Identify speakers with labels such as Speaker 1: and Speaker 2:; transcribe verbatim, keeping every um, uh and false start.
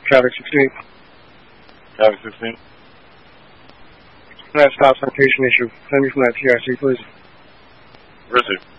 Speaker 1: Traffic sixteen.
Speaker 2: Traffic sixteen.
Speaker 1: That stop citation issue. Send me from that T R C, please.
Speaker 2: Receive.